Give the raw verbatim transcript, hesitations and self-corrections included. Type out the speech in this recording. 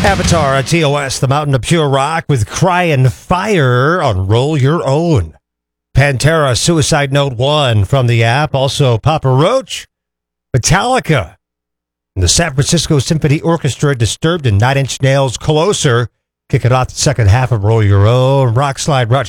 Avatar at T O S, the Mountain of Pure Rock, with Crying Fire on Roll Your Own. Pantera, Suicide Note one from the app. Also, Papa Roach, Metallica, and the San Francisco Symphony Orchestra, Disturbed, and Nine Inch Nails, Closer. Kick it off the second half of Roll Your Own. Rock Slide Rush.